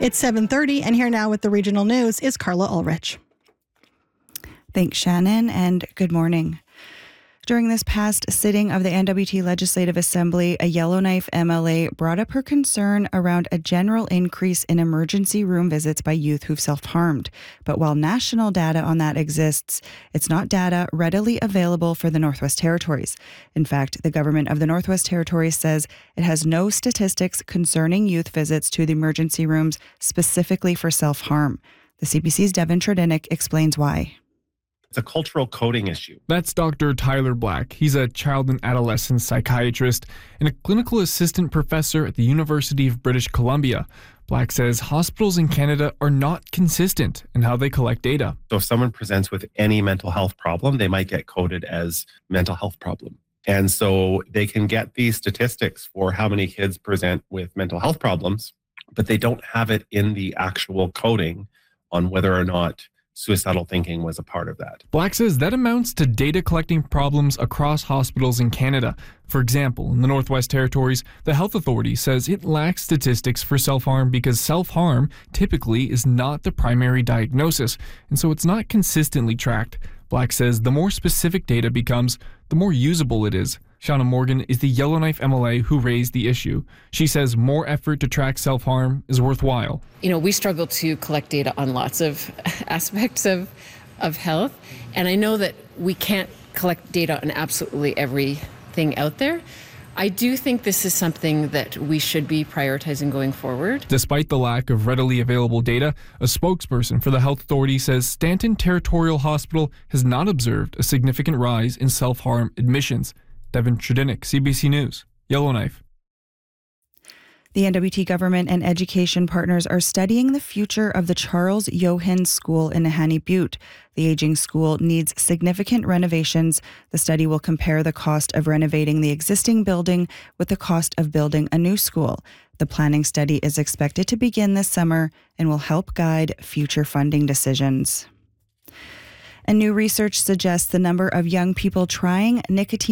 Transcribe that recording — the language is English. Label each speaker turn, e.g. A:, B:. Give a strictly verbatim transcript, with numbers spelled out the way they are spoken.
A: It's seven thirty, and here now with the regional news is Carla Ulrich.
B: Thanks, Shannon, and good morning. During this past sitting of the N W T Legislative Assembly, a Yellowknife M L A brought up her concern around a general increase in emergency room visits by youth who've self-harmed. But while national data on that exists, it's not data readily available for the Northwest Territories. In fact, the government of the Northwest Territories says it has no statistics concerning youth visits to the emergency rooms specifically for self-harm. The C B C's Devin Tredinnick explains why.
C: It's a cultural coding issue.
D: That's Doctor Tyler Black. He's a child and adolescent psychiatrist and a clinical assistant professor at the University of British Columbia. Black says hospitals in Canada are not consistent in how they collect data.
C: So if someone presents with any mental health problem, they might get coded as mental health problem. And so they can get these statistics for how many kids present with mental health problems, but they don't have it in the actual coding on whether or not suicidal thinking was a part of that.
D: Black says that amounts to data collecting problems across hospitals in Canada. For example, in the Northwest Territories, the Health Authority says it lacks statistics for self-harm because self-harm typically is not the primary diagnosis, and so it's not consistently tracked. Black says the more specific data becomes, the more usable it is. Shauna Morgan is the Yellowknife M L A who raised the issue. She says more effort to track self-harm is worthwhile.
E: You know, we struggle to collect data on lots of aspects of of health, and I know that we can't collect data on absolutely everything out there. I do think this is something that we should be prioritizing going forward.
D: Despite the lack of readily available data, a spokesperson for the Health Authority says Stanton Territorial Hospital has not observed a significant rise in self-harm admissions. Devin Tredinnick, C B C News, Yellowknife.
B: The N W T government and education partners are studying the future of the Charles Yohan School in Nahanni Butte. The aging school needs significant renovations. The study will compare the cost of renovating the existing building with the cost of building a new school. The planning study is expected to begin this summer and will help guide future funding decisions. And new research suggests the number of young people trying nicotine